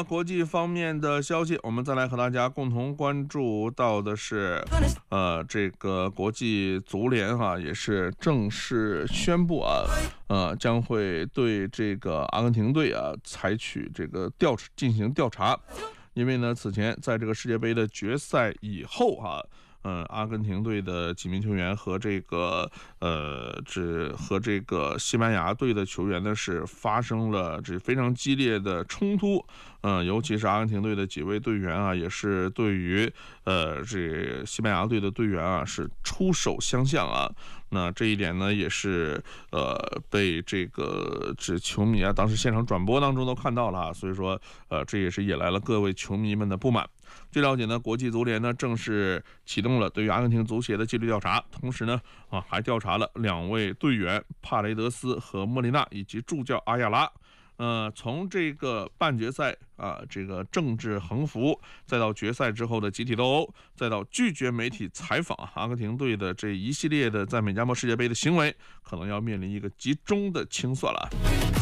了国际方面的消息，我们再来和大家共同关注到的是，这个国际足联也是正式宣布将会对这个阿根廷队采取这个进行调查，因为呢，此前在这个世界杯的决赛以后阿根廷队的几名球员和这个西班牙队的球员呢是发生了这非常激烈的冲突，尤其是阿根廷队的几位队员也是对于这西班牙队的队员是出手相向那这一点呢也是被这球迷当时现场转播当中都看到了所以说这也是引来了各位球迷们的不满。据了解呢，国际足联呢正式启动了对于阿根廷足协的纪律调查，同时呢还调查了2位队员帕雷德斯和莫里纳以及助教阿亚拉。从这个半决赛这个政治横幅，再到决赛之后的集体斗殴，再到拒绝媒体采访阿根廷队的这一系列的在美加墨世界杯的行为，可能要面临一个集中的清算了。